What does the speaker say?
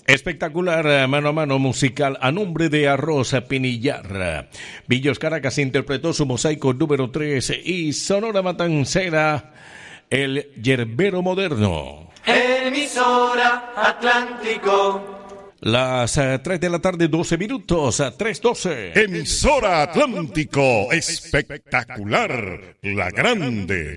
Espectacular mano a mano musical a nombre de Arroz Pinillar. Villos Caracas interpretó su mosaico número 3 y Sonora Matancera, el yerbero moderno. Emisora Atlántico. Las 3 de la tarde, 12 minutos, 3:12. Emisora Atlántico, espectacular, la grande.